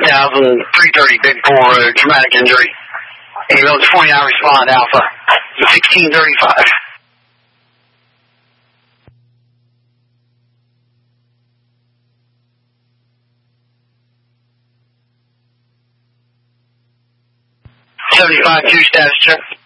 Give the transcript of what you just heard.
10,000, 330 Big 4 Road, traumatic injury. Ambulance 49 respond, Alpha, 1635. $75-2 status check.